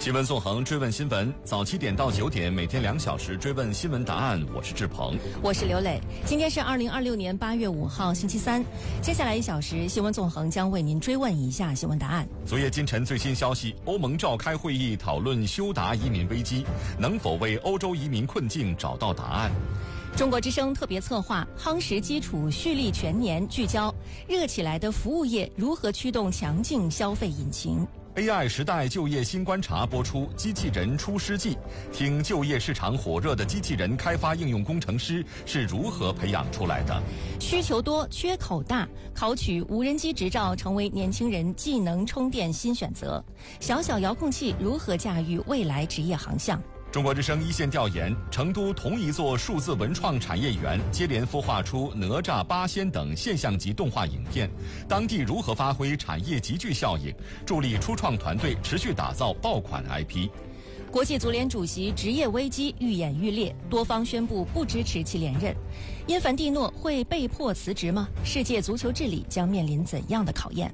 新闻纵横，追问新闻，早7点到9点，每天2小时追问新闻答案。我是志鹏， 我是刘磊。今天是2026年8月5号，星期三。接下来1小时，新闻纵横将为您追问以下新闻答案。 昨夜今晨最新消息，欧盟召开会议讨论休达移民危机，能否为欧洲移民困境找到答案？ 中国之声特别策划夯实基础蓄力全年，聚焦热起来的服务业如何驱动强劲消费引擎。 AI 时代就业新观察播出，机器人出师记，听就业市场火热的机器人开发应用工程师是如何培养出来的。 需求多，缺口大，考取无人机执照成为年轻人技能充电新选择。小小遥控器如何驾驭未来职业航向？ 中国之声一线调研，成都同一座数字文创产业园接连孵化出哪吒、八仙等现象级动画影片，当地如何发挥产业集聚效应，助力初创团队持续打造爆款 IP？ 国际足联主席职业危机愈演愈烈，多方宣布不支持其连任。因凡蒂诺会被迫辞职吗？世界足球治理将面临怎样的考验？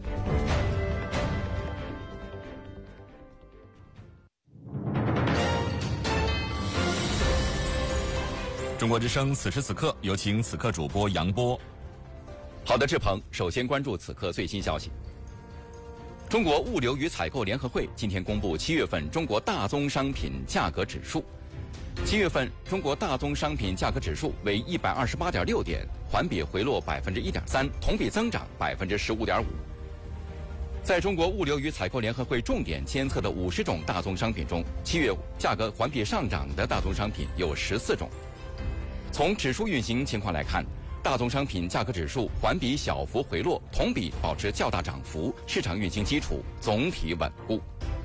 中国之声此时此刻，有请此刻主播杨波。 好的，志鹏，首先关注此刻最新消息。中国物流与采购联合会今天公布7月份中国大宗商品价格指数。7月份中国大宗商品价格指数为128.6点，环比回落1.3%，同比增长15.5%。在中国物流与采购联合会重点监测的50种大宗商品中，7月价格环比上涨的大宗商品有14种。从指数运行情况来看，大宗商品价格指数环比小幅回落，同比保持较大涨幅，市场运行基础总体稳固。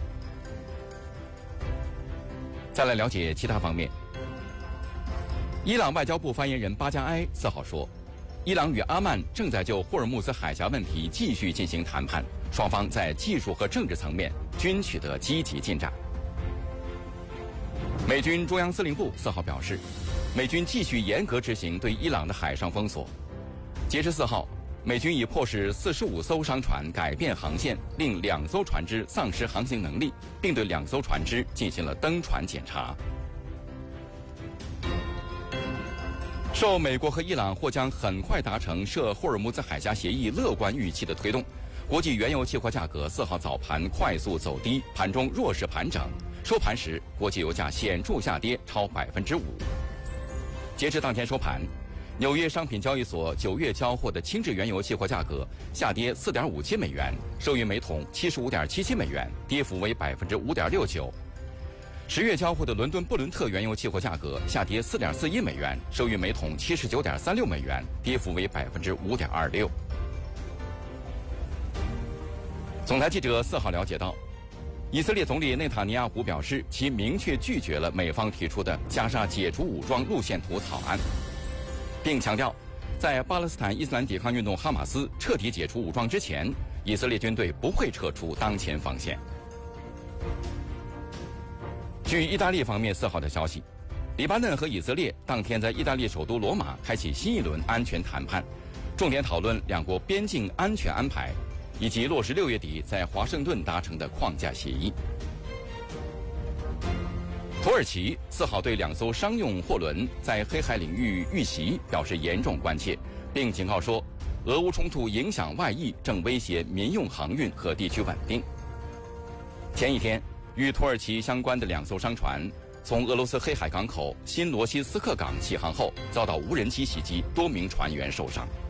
再来了解其他方面。伊朗外交部发言人巴加埃4号说，伊朗与阿曼正在就霍尔木兹海峡问题继续进行谈判，双方在技术和政治层面均取得积极进展。美军中央司令部4号表示，美军继续严格执行对伊朗的海上封锁。截至4号，美军已迫使45艘商船改变航线，令2艘船只丧失航行能力，并对2艘船只进行了登船检查。受美国和伊朗或将很快达成涉霍尔木兹海峡协议乐观预期的推动，国际原油期货价格4号早盘快速走低，盘中弱势盘整，收盘时国际油价显著下跌超5%。截至当天收盘，纽约商品交易所9月交货的轻质原油期货价格下跌4.57美元，收于每桶75.77美元，跌幅为5.69%。10月交货的伦敦布伦特原油期货价格下跌4.41美元，收于每桶79.36美元，跌幅为5.26%。总台记者4号了解到，以色列总理内塔尼亚胡表示，其明确拒绝了美方提出的加沙解除武装路线图草案，并强调，在巴勒斯坦伊斯兰抵抗运动哈马斯彻底解除武装之前，以色列军队不会撤出当前防线。据意大利方面4号的消息，黎巴嫩和以色列当天在意大利首都罗马开启新一轮安全谈判，重点讨论两国边境安全安排，以及落实6月底在华盛顿达成的框架协议。土耳其4号对2艘商用货轮在黑海领域遇袭表示严重关切，并警告说，俄乌冲突影响外溢，正威胁民用航运和地区稳定。前一天，与土耳其相关的2艘商船从俄罗斯黑海港口新罗西斯克港起航后，遭到无人机袭击，多名船员受伤。